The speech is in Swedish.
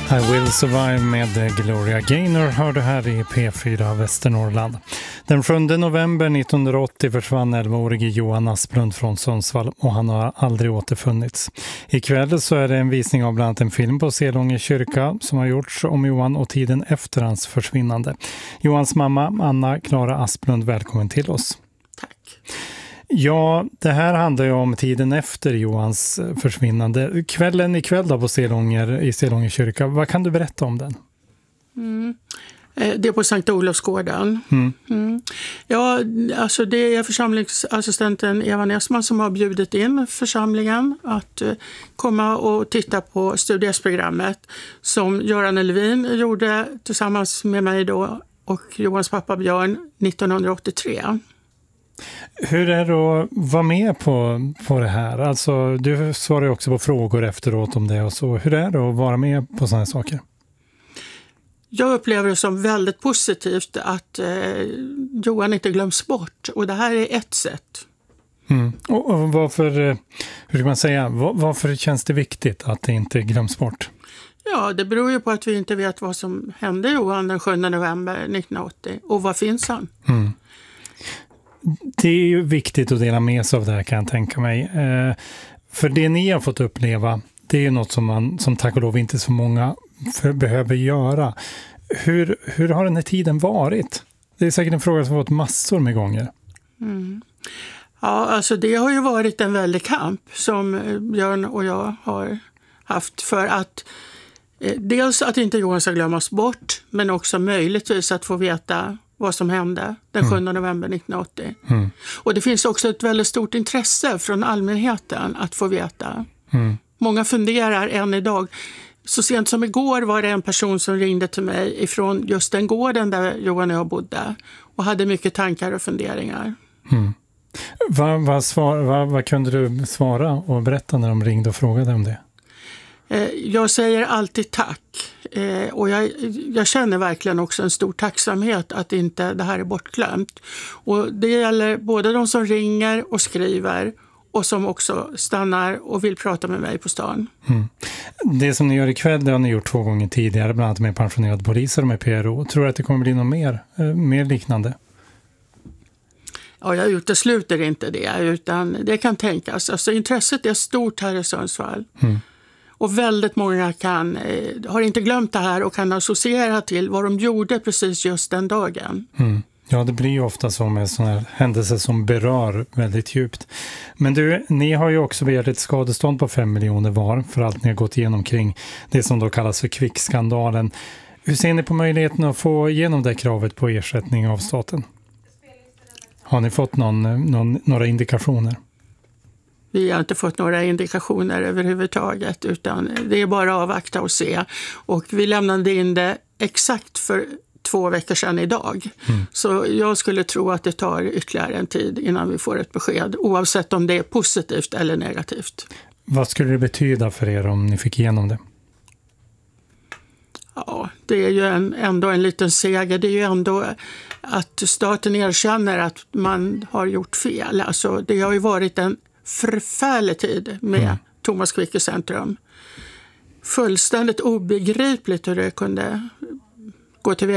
I Will Survive med Gloria Gaynor hörde här i P4 Västernorrland. Den 7 november 1980 försvann 11-årige Johan Asplund från Sundsvall och han har aldrig återfunnits. Ikväll så är det en visning av bland annat en film på Selånge kyrka som har gjorts om Johan och tiden efter hans försvinnande. Johans mamma Anna-Klara Asplund, välkommen till oss. Tack. Ja, det här handlar ju om tiden efter Johans försvinnande. Kvällen ikväll då på i Selånge kyrka. Vad kan du berätta om den? Det är på Sankt Olofsgården. Ja, alltså det är församlingsassistenten Eva Näsman som har bjudit in församlingen att komma och titta på studiesprogrammet som Göran Elvin gjorde tillsammans med mig då och Johans pappa Björn 1983. Hur är det att vara med på det här? Alltså, du svarar ju också på frågor efteråt om det och så. Hur är det att vara med på sådana saker? Jag upplever det som väldigt positivt att Johan inte glöms bort. Och det här är ett sätt. Och varför, hur kan man säga, varför känns det viktigt att det inte glöms bort? Ja, det beror ju på att vi inte vet vad som hände Johan den 7 november 1980. Och var finns han? Det är ju viktigt att dela med sig av det här, kan jag tänka mig. För det ni har fått uppleva, det är ju något som tack och lov inte så många behöver göra. Hur har den här tiden varit? Det är säkert en fråga som har fått massor med gånger. Ja, alltså det har ju varit en väldig kamp som Björn och jag har haft för att dels att inte Johan ska glömmas bort, men också möjligtvis att få veta vad som hände den 7 november 1980. Och det finns också ett väldigt stort intresse från allmänheten att få veta. Många funderar än idag. Så sent som igår var det en person som ringde till mig ifrån just den gården där Johan och jag bodde och hade mycket tankar och funderingar. Vad kunde du svara och berätta när de ringde och frågade om det? Jag säger alltid tack. Och jag känner verkligen också en stor tacksamhet att inte det här är bortglömt. Och det gäller både de som ringer och skriver och som också stannar och vill prata med mig på stan. Det som ni gör ikväll, det har ni gjort 2 gånger tidigare, bland annat med pensionerade poliser och med PRO. Tror du att det kommer bli något mer liknande? Ja, jag utesluter inte det, utan det kan tänkas. Alltså intresset är stort här i Sundsvall. Och väldigt många har inte glömt det här och kan associera till vad de gjorde precis just den dagen. Ja, det blir ju ofta så med sådana här händelser som berör väldigt djupt. Men ni har ju också begärt ett skadestånd på 5 miljoner var för allt ni har gått igenom kring det som då kallas för kvickskandalen. Hur ser ni på möjligheten att få igenom det kravet på ersättning av staten? Har ni fått några indikationer? Vi har inte fått några indikationer överhuvudtaget, utan det är bara att avvakta och se. Och vi lämnade in det exakt för 2 veckor sedan idag. Så jag skulle tro att det tar ytterligare en tid innan vi får ett besked, oavsett om det är positivt eller negativt. Vad skulle det betyda för er om ni fick igenom det? Ja, det är ju ändå en liten seger. Det är ju ändå att staten erkänner att man har gjort fel. Alltså, det har ju varit en förfärlig tid med Thomas Quick i centrum. Fullständigt obegripligt hur det kunde gå till.